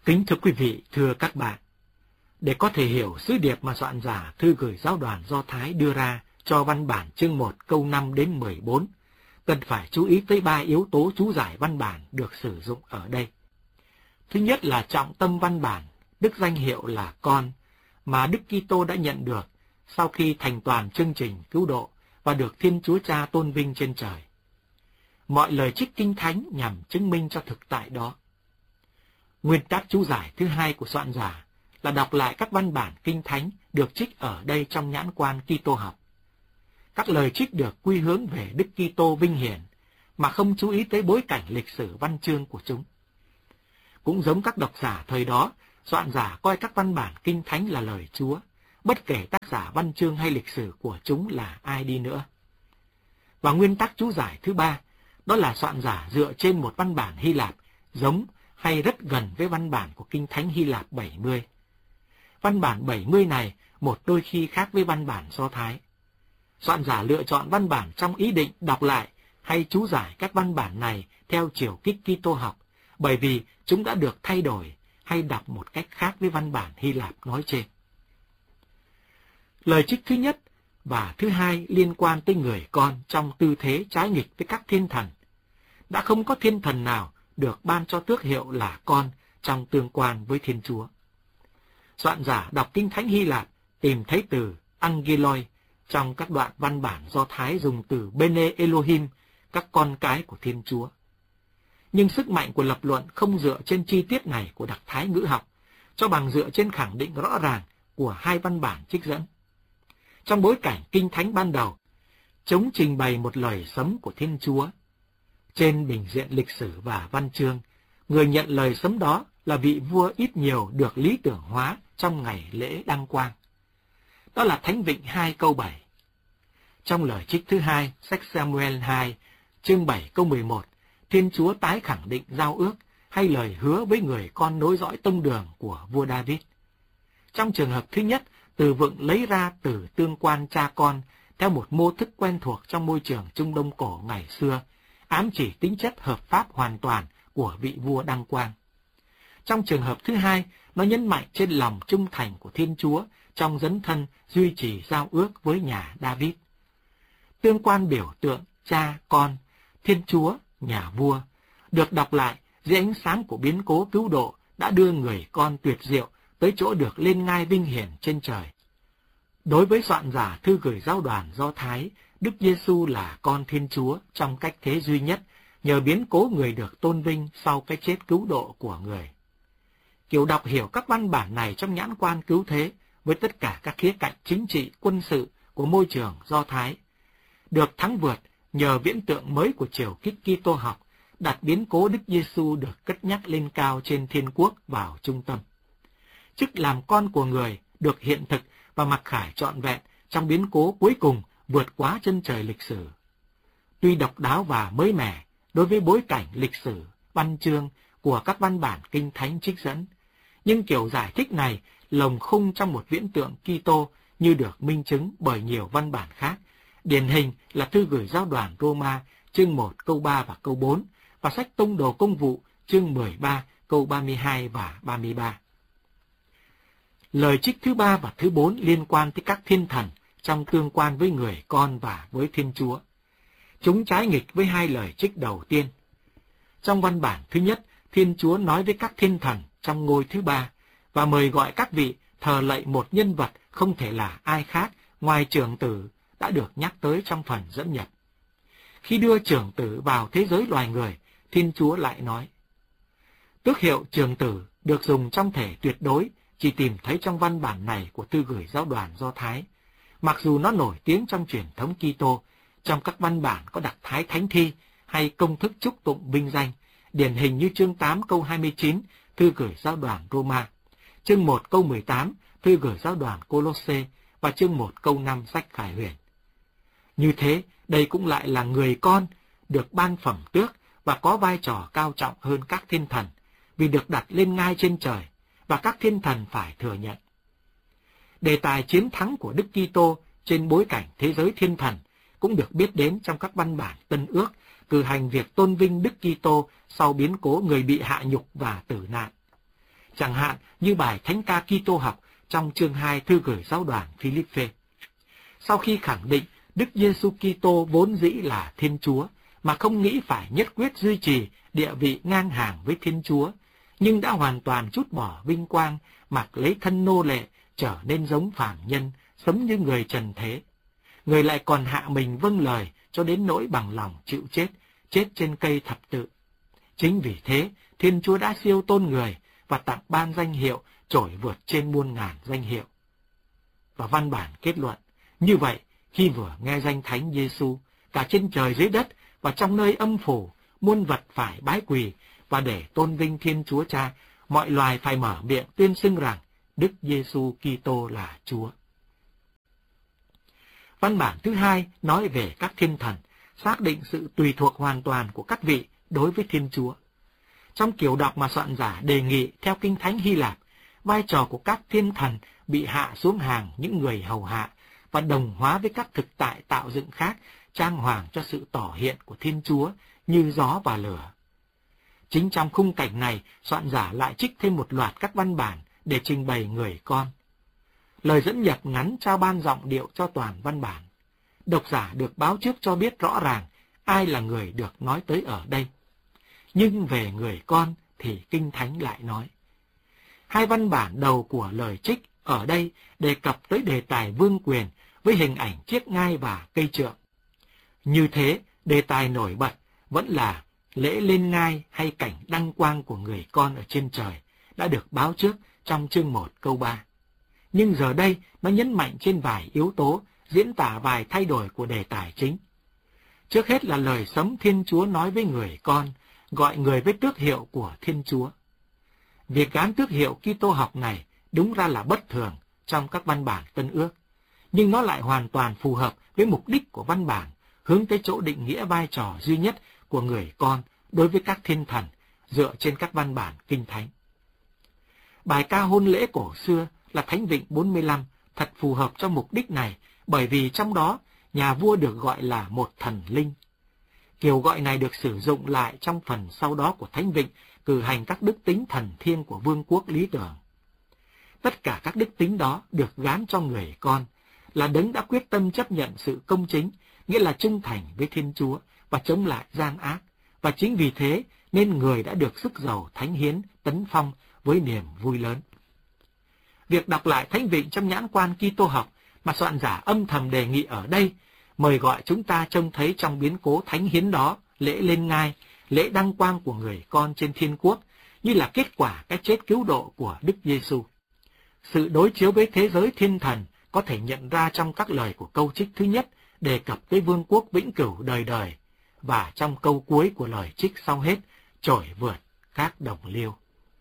Kính thưa quý vị, thưa các bạn, để có thể hiểu sứ điệp mà soạn giả thư gửi giáo đoàn Do Thái đưa ra cho văn bản chương 1 câu 5 đến 14, cần phải chú ý tới 3 yếu tố chú giải văn bản được sử dụng ở đây. Thứ nhất là trọng tâm văn bản, đức danh hiệu là con, mà Đức Kitô đã nhận được sau khi thành toàn chương trình cứu độ và được Thiên Chúa Cha tôn vinh trên trời. Mọi lời trích Kinh Thánh nhằm chứng minh cho thực tại đó. Nguyên tắc chú giải thứ hai của soạn giả là đọc lại các văn bản Kinh Thánh được trích ở đây trong nhãn quan Kitô học. Các lời trích được quy hướng về Đức Kitô vinh hiển, mà không chú ý tới bối cảnh lịch sử văn chương của chúng. Cũng giống các độc giả thời đó, soạn giả coi các văn bản Kinh Thánh là lời Chúa, bất kể tác giả văn chương hay lịch sử của chúng là ai đi nữa. Và nguyên tắc chú giải thứ ba, đó là soạn giả dựa trên một văn bản Hy Lạp giống hay rất gần với văn bản của Kinh Thánh Hy Lạp 70. Văn bản 70 này một đôi khi khác với văn bản Do Thái. Soạn giả lựa chọn văn bản trong ý định đọc lại hay chú giải các văn bản này theo chiều kích Kitô học, bởi vì chúng đã được thay đổi hay đọc một cách khác với văn bản Hy Lạp nói trên. Lời trích thứ nhất và thứ hai liên quan tới người con trong tư thế trái nghịch với các thiên thần. Đã không có thiên thần nào được ban cho tước hiệu là con trong tương quan với Thiên Chúa. Soạn giả đọc Kinh Thánh Hy Lạp tìm thấy từ angeloi trong các đoạn văn bản Do Thái dùng từ Bene Elohim, các con cái của Thiên Chúa. Nhưng sức mạnh của lập luận không dựa trên chi tiết này của đặc thái ngữ học, cho bằng dựa trên khẳng định rõ ràng của hai văn bản trích dẫn. Trong bối cảnh Kinh Thánh ban đầu, chúng trình bày một lời sấm của Thiên Chúa. Trên bình diện lịch sử và văn chương, người nhận lời sấm đó là vị vua ít nhiều được lý tưởng hóa trong ngày lễ đăng quang. Đó là Thánh Vịnh 2 câu 7. Trong lời trích thứ hai, sách Samuel 2, chương 7 câu 11, Thiên Chúa tái khẳng định giao ước hay lời hứa với người con nối dõi tông đường của vua David. Trong trường hợp thứ nhất, từ vựng lấy ra từ tương quan cha con theo một mô thức quen thuộc trong môi trường Trung Đông cổ ngày xưa, ám chỉ tính chất hợp pháp hoàn toàn của vị vua đăng quang. Trong trường hợp thứ hai, nó nhấn mạnh trên lòng trung thành của Thiên Chúa trong dấn thân duy trì giao ước với nhà David. Tương quan biểu tượng cha con, Thiên Chúa, nhà vua, được đọc lại dưới ánh sáng của biến cố cứu độ đã đưa người con tuyệt diệu tới chỗ được lên ngai vinh hiển trên trời. Đối với soạn giả thư gửi giáo đoàn Do Thái, Đức Giêsu là con Thiên Chúa trong cách thế duy nhất, nhờ biến cố người được tôn vinh sau cái chết cứu độ của người. Kiểu đọc hiểu các văn bản này trong nhãn quan cứu thế với tất cả các khía cạnh chính trị, quân sự của môi trường Do Thái, được thắng vượt nhờ viễn tượng mới của chiều kích Kitô học, đặt biến cố Đức Giêsu được cất nhắc lên cao trên thiên quốc vào trung tâm. Chức làm con của người được hiện thực và mặc khải trọn vẹn trong biến cố cuối cùng vượt quá chân trời lịch sử. Tuy độc đáo và mới mẻ đối với bối cảnh lịch sử, văn chương của các văn bản Kinh Thánh trích dẫn, nhưng kiểu giải thích này lồng khung trong một viễn tượng Kitô như được minh chứng bởi nhiều văn bản khác, điển hình là thư gửi giáo đoàn Roma chương 1 câu 3 và câu 4 và sách Tông đồ công vụ chương 13 câu 32 và 33. Lời trích thứ 3 và thứ 4 liên quan tới các thiên thần trong tương quan với người con và với Thiên Chúa. Chúng trái nghịch với hai lời trích đầu tiên. Trong văn bản thứ nhất, Thiên Chúa nói với các thiên thần trong ngôi thứ 3 và mời gọi các vị thờ lạy một nhân vật không thể là ai khác ngoài trưởng tử đã được nhắc tới trong phần dẫn nhập. Khi đưa trưởng tử vào thế giới loài người, Thiên Chúa lại nói. Tước hiệu trưởng tử được dùng trong thể tuyệt đối chỉ tìm thấy trong văn bản này của thư gửi giáo đoàn Do Thái, mặc dù nó nổi tiếng trong truyền thống Kitô, trong các văn bản có đặc thái thánh thi hay công thức chúc tụng vinh danh, điển hình như chương 8 câu 29 thư gửi giáo đoàn Roma, chương 1 câu 18 thư gửi giáo đoàn Colosse và chương 1 câu 5 sách Khải Huyền. Như thế, đây cũng lại là người con được ban phẩm tước và có vai trò cao trọng hơn các thiên thần vì được đặt lên ngai trên trời và các thiên thần phải thừa nhận. Đề tài chiến thắng của Đức Kitô trên bối cảnh thế giới thiên thần cũng được biết đến trong các văn bản Tân Ước, cử hành việc tôn vinh Đức Kitô sau biến cố người bị hạ nhục và tử nạn. chẳng hạn như bài Thánh ca Kitô học trong chương 2 thư gửi giáo đoàn Philippe. Sau khi khẳng định Đức Giêsu Kitô vốn dĩ là Thiên Chúa, mà không nghĩ phải nhất quyết duy trì địa vị ngang hàng với Thiên Chúa, nhưng đã hoàn toàn trút bỏ vinh quang, mặc lấy thân nô lệ, trở nên giống phàm nhân, sống như người trần thế. Người lại còn hạ mình vâng lời cho đến nỗi bằng lòng chịu chết, chết trên cây thập tự. Chính vì thế, Thiên Chúa đã siêu tôn người và tặng ban danh hiệu trội vượt trên muôn ngàn danh hiệu. Và văn bản kết luận, như vậy, khi vừa nghe danh Thánh Giêsu, cả trên trời dưới đất và trong nơi âm phủ, muôn vật phải bái quỳ, và để tôn vinh Thiên Chúa Cha, mọi loài phải mở miệng tuyên xưng rằng Đức Giêsu Kitô là Chúa. Văn bản thứ hai nói về các thiên thần, xác định sự tùy thuộc hoàn toàn của các vị đối với Thiên Chúa. Trong kiểu đọc mà soạn giả đề nghị theo Kinh Thánh Hy Lạp, vai trò của các thiên thần bị hạ xuống hàng những người hầu hạ và đồng hóa với các thực tại tạo dựng khác, trang hoàng cho sự tỏ hiện của Thiên Chúa như gió và lửa. Chính trong khung cảnh này, soạn giả lại trích thêm một loạt các văn bản để trình bày người con. Lời dẫn nhập ngắn trao ban giọng điệu cho toàn văn bản. Độc giả được báo trước cho biết rõ ràng ai là người được nói tới ở đây. Nhưng về người con thì Kinh Thánh lại nói. Hai văn bản đầu của lời trích ở đây đề cập tới đề tài vương quyền với hình ảnh chiếc ngai và cây trượng. Như thế, đề tài nổi bật vẫn là lễ lên ngai hay cảnh đăng quang của người con ở trên trời đã được báo trước trong chương 1 câu 3. Nhưng giờ đây nó nhấn mạnh trên vài yếu tố, diễn tả vài thay đổi của đề tài chính. Trước hết là lời sấm Thiên Chúa nói với người con, gọi người với tước hiệu của Thiên Chúa. Việc gán tước hiệu Kitô học này đúng ra là bất thường trong các văn bản Tân Ước, nhưng nó lại hoàn toàn phù hợp với mục đích của văn bản, hướng tới chỗ định nghĩa vai trò duy nhất của người con đối với các thiên thần dựa trên các văn bản Kinh Thánh. Bài ca hôn lễ cổ xưa là Thánh Vịnh 45 thật phù hợp cho mục đích này, bởi vì trong đó nhà vua được gọi là một thần linh. Kiểu gọi này được sử dụng lại trong phần sau đó của Thánh Vịnh, cử hành các đức tính thần thiêng của vương quốc lý tưởng. Tất cả các đức tính đó được gán cho người con, là đấng đã quyết tâm chấp nhận sự công chính, nghĩa là trung thành với Thiên Chúa và chống lại gian ác, và chính vì thế nên người đã được sức giàu thánh hiến tấn phong với niềm vui lớn. Việc đọc lại Thánh Vịnh trong nhãn quan Kitô học mà soạn giả âm thầm đề nghị ở đây, mời gọi chúng ta trông thấy trong biến cố thánh hiến đó, lễ lên ngai, lễ đăng quang của người con trên thiên quốc, như là kết quả cái chết cứu độ của Đức Giêsu. Sự đối chiếu với thế giới thiên thần có thể nhận ra trong các lời của câu trích thứ nhất đề cập tới vương quốc vĩnh cửu đời đời, và trong câu cuối của lời trích sau hết, trội vượt các đồng liêu.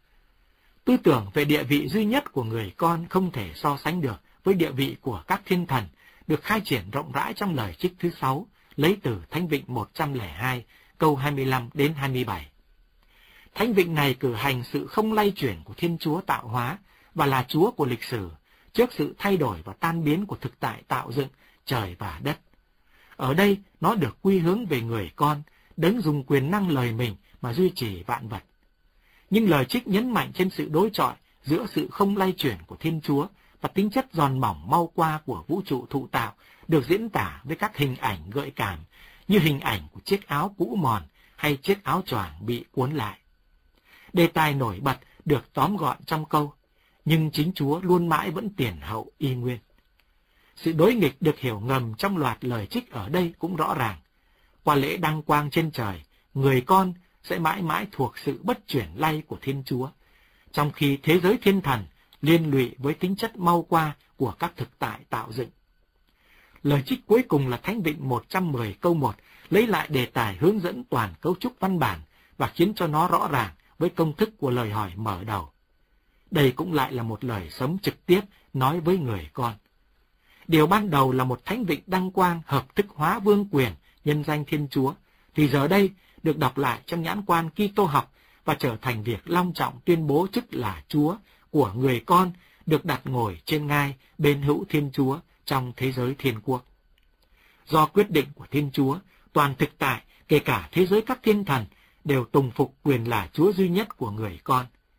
Tư tưởng về địa vị duy nhất của người con không thể so sánh được với địa vị của các thiên thần, được khai triển rộng rãi trong lời trích thứ 6, lấy từ Thánh Vịnh 102, câu 25 đến 27. Thánh Vịnh này cử hành sự không lay chuyển của Thiên Chúa tạo hóa và là Chúa của lịch sử, trước sự thay đổi và tan biến của thực tại tạo dựng trời và đất. Ở đây nó được quy hướng về người con, đấng dùng quyền năng lời mình mà duy trì vạn vật. Nhưng lời trích nhấn mạnh trên sự đối chọi giữa sự không lay chuyển của Thiên Chúa và tính chất giòn mỏng mau qua của vũ trụ thụ tạo, được diễn tả với các hình ảnh gợi cảm, như hình ảnh của chiếc áo cũ mòn hay chiếc áo choàng bị cuốn lại. Đề tài nổi bật được tóm gọn trong câu, nhưng chính Chúa luôn mãi vẫn tiền hậu y nguyên. Sự đối nghịch được hiểu ngầm trong loạt lời trích ở đây cũng rõ ràng. Qua lễ đăng quang trên trời, người con sẽ mãi mãi thuộc sự bất chuyển lay của Thiên Chúa, trong khi thế giới thiên thần liên lụy với tính chất mau qua của các thực tại tạo dựng. Lời trích cuối cùng là Thánh Vịnh 110 câu 1, lấy lại đề tài hướng dẫn toàn cấu trúc văn bản và khiến cho nó rõ ràng với công thức của lời hỏi mở đầu. Đây cũng lại là một lời sấm trực tiếp nói với người con. Điều ban đầu là một Thánh Vịnh đăng quang hợp thức hóa vương quyền nhân danh Thiên Chúa, thì giờ đây được đọc lại trong nhãn quan Kitô học và trở thành việc long trọng tuyên bố chức là Chúa của người con được đặt ngồi trên ngai bên hữu Thiên Chúa trong thế giới thiên quốc. Do quyết định của Thiên Chúa, toàn thực tại, kể cả thế giới các thiên thần, đều tùng phục quyền là Chúa duy nhất của người con.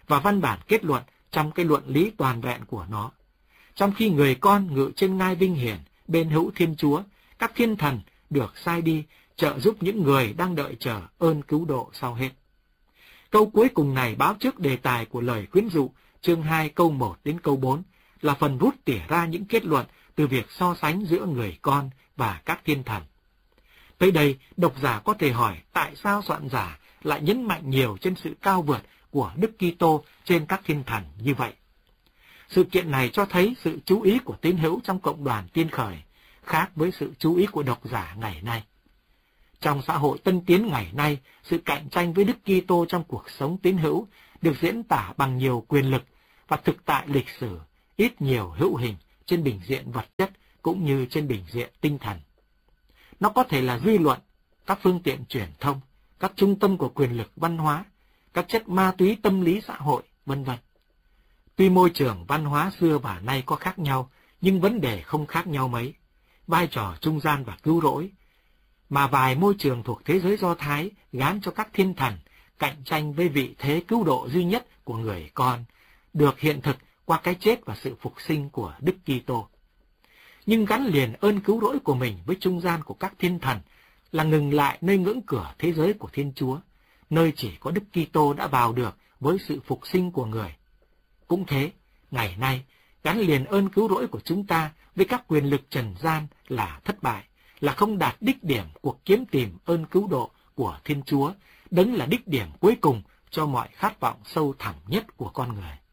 và văn bản kết luận trong cái luận lý toàn vẹn của nó. Trong khi người con ngự trên ngai vinh hiển bên hữu Thiên Chúa, các thiên thần được sai đi trợ giúp những người đang đợi chờ ơn cứu độ sau hết. Câu cuối cùng này báo trước đề tài của lời khuyến dụ chương 2 câu 1 đến câu 4 là phần rút tỉa ra những kết luận từ việc so sánh giữa người con và các thiên thần. Tới đây, độc giả có thể hỏi tại sao soạn giả lại nhấn mạnh nhiều trên sự cao vượt của Đức Kitô trên các thiên thần như vậy. Sự kiện này cho thấy sự chú ý của tín hữu trong cộng đoàn Tiên Khởi khác với sự chú ý của độc giả ngày nay. Trong xã hội tân tiến ngày nay, sự cạnh tranh với Đức Kitô trong cuộc sống tín hữu được diễn tả bằng nhiều quyền lực và thực tại lịch sử, ít nhiều hữu hình trên bình diện vật chất cũng như trên bình diện tinh thần. Nó có thể là dư luận, các phương tiện truyền thông, các trung tâm của quyền lực văn hóa, các chất ma túy tâm lý xã hội, vân vân. Tuy môi trường văn hóa xưa và nay có khác nhau, nhưng vấn đề không khác nhau mấy. Vai trò trung gian và cứu rỗi, mà vài môi trường thuộc thế giới Do Thái gán cho các thiên thần cạnh tranh với vị thế cứu độ duy nhất của người con, được hiện thực qua cái chết và sự phục sinh của Đức Kitô. Nhưng gắn liền ơn cứu rỗi của mình với trung gian của các thiên thần là ngừng lại nơi ngưỡng cửa thế giới của Thiên Chúa, nơi chỉ có Đức Kitô đã vào được với sự phục sinh của người. Cũng thế, ngày nay, gắn liền ơn cứu rỗi của chúng ta với các quyền lực trần gian là thất bại, là không đạt đích điểm cuộc kiếm tìm ơn cứu độ của Thiên Chúa, đấng là đích điểm cuối cùng cho mọi khát vọng sâu thẳm nhất của con người.